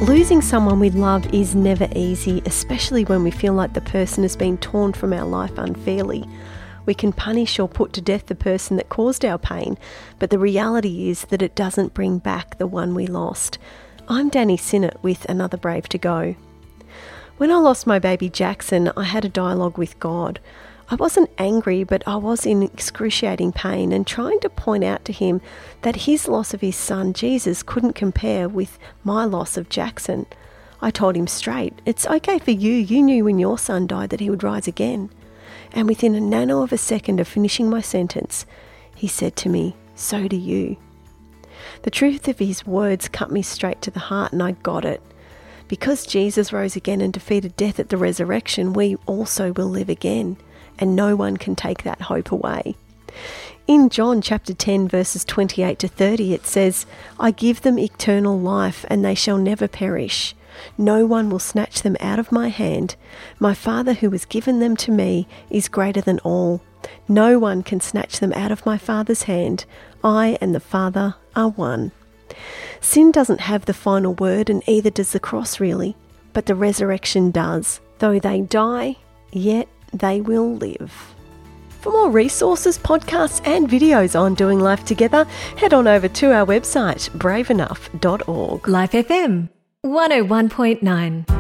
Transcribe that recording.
Losing someone we love is never easy, especially when we feel like the person has been torn from our life unfairly. We can punish or put to death the person that caused our pain, but the reality is that it doesn't bring back the one we lost. I'm Danny Sinnott with Another Brave to Go. When I lost my baby Jackson, I had a dialogue with God. I wasn't angry, but I was in excruciating pain and trying to point out to him that his loss of his son Jesus couldn't compare with my loss of Jackson. I told him straight, it's okay for you. You knew when your son died that he would rise again. And within a nano of a second of finishing my sentence, he said to me, so do you. The truth of his words cut me straight to the heart, and I got it. Because Jesus rose again and defeated death at the resurrection, we also will live again. And no one can take that hope away. In John chapter 10 verses 28 to 30 it says, I give them eternal life and they shall never perish. No one will snatch them out of my hand. My Father who has given them to me is greater than all. No one can snatch them out of my Father's hand. I and the Father are one. Sin doesn't have the final word, and either does the cross really, but the resurrection does. Though they die, yet they will live. For more resources, podcasts and videos on doing life together, head on over to our website, braveenough.org. Life FM 101.9